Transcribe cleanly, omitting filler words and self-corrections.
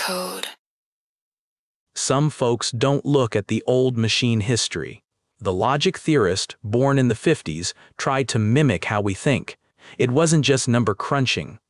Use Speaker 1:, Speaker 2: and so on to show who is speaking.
Speaker 1: code.
Speaker 2: Some folks don't look at the old machine history. The logic theorist, born in the 50s, tried to mimic how we think. It wasn't just number crunching.